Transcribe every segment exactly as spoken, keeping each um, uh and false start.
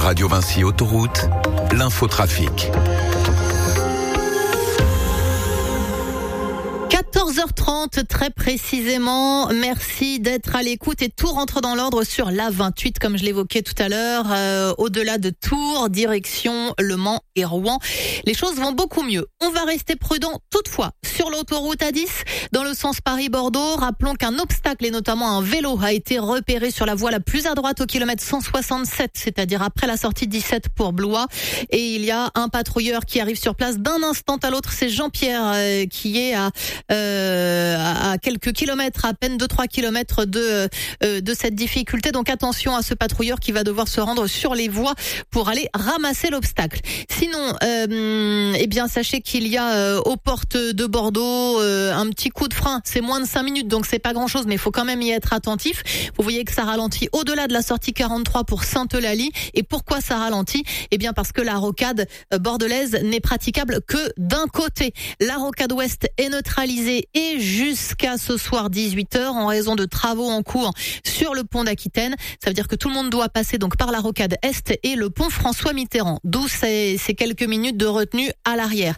Radio Vinci Autoroute, l'infotrafic. quatorze heures trente très précisément, merci d'être à l'écoute et tout rentre dans l'ordre sur l'A vingt-huit comme je l'évoquais tout à l'heure, euh, au-delà de Tours, direction Le Mans et Rouen. Les choses vont beaucoup mieux. On va rester prudent toutefois sur l'autoroute A dix dans le sens Paris-Bordeaux. Rappelons qu'un obstacle et notamment un vélo a été repéré sur la voie la plus à droite au kilomètre cent soixante-sept, c'est-à-dire après la sortie dix-sept pour Blois. Et il y a un patrouilleur qui arrive sur place d'un instant à l'autre, c'est Jean-Pierre euh, qui est à Euh, à quelques kilomètres, à peine deux trois kilomètres de euh, de cette difficulté. Donc attention à ce patrouilleur qui va devoir se rendre sur les voies pour aller ramasser l'obstacle. Sinon, euh, eh bien sachez qu'il y a euh, aux portes de Bordeaux euh, un petit coup de frein. C'est moins de cinq minutes, donc c'est pas grand-chose, mais il faut quand même y être attentif. Vous voyez que ça ralentit au-delà de la sortie quarante-trois pour Sainte-Eulalie. Et pourquoi ça ralentit ? Eh bien parce que la rocade bordelaise n'est praticable que d'un côté. La rocade ouest est neutralisée et jusqu'à ce soir dix-huit heures en raison de travaux en cours sur le pont d'Aquitaine. Ça veut dire que tout le monde doit passer donc par la rocade est et le pont François Mitterrand, d'où ces, ces quelques minutes de retenue à l'arrière.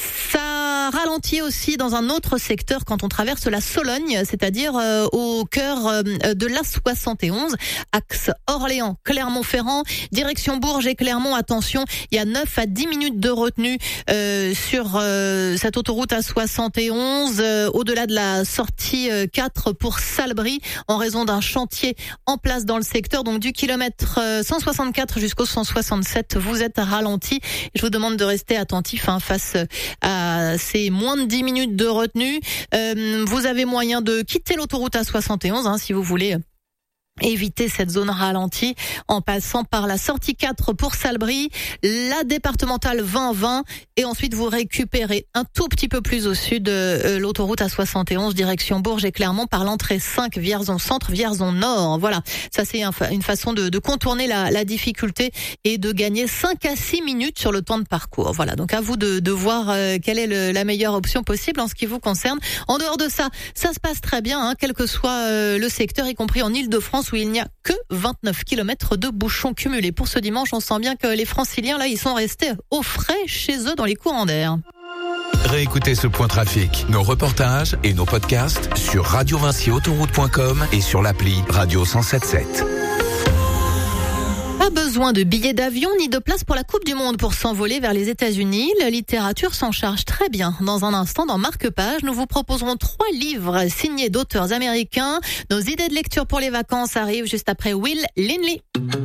Ça ralentit aussi dans un autre secteur quand on traverse la Sologne, c'est-à-dire euh, au cœur euh, de l'A soixante et onze, axe Orléans, Clermont-Ferrand, direction Bourges et Clermont. Attention, il y a neuf à dix minutes de retenue euh, sur euh, cette autoroute A soixante et onze, euh, au-delà de la sortie euh, quatre pour Salbris, en raison d'un chantier en place dans le secteur. Donc du kilomètre euh, cent soixante-quatre jusqu'au cent soixante-sept, vous êtes ralenti. Je vous demande de rester attentif hein, face à ces moins de dix minutes de retenue. Euh, vous avez moyen de quitter l'autoroute A soixante et onze hein, si vous voulez éviter cette zone ralentie en passant par la sortie quatre pour Salbris, la départementale vingt vingt et ensuite vous récupérez un tout petit peu plus au sud euh, l'autoroute A soixante et onze direction Bourges et Clermont par l'entrée cinq Vierzon Centre, Vierzon Nord. Voilà, ça c'est un, une façon de, de contourner la, la difficulté et de gagner cinq à six minutes sur le temps de parcours. Voilà, donc à vous de, de voir euh, quelle est le, la meilleure option possible en ce qui vous concerne. En dehors de ça, ça se passe très bien, hein, quel que soit euh, le secteur, y compris en Île-de-France où il n'y a que vingt-neuf kilomètres de bouchons cumulés. Pour ce dimanche, on sent bien que les Franciliens, là, ils sont restés au frais chez eux dans les courants d'air. Réécoutez ce point trafic, nos reportages et nos podcasts sur radio vinci autoroute point com et sur l'appli Radio cent soixante-dix-sept. Pas besoin de billets d'avion ni de place pour la Coupe du Monde pour s'envoler vers les États-Unis. La littérature s'en charge très bien. Dans un instant, dans Marque-Page, nous vous proposerons trois livres signés d'auteurs américains. Nos idées de lecture pour les vacances arrivent juste après Will Linley.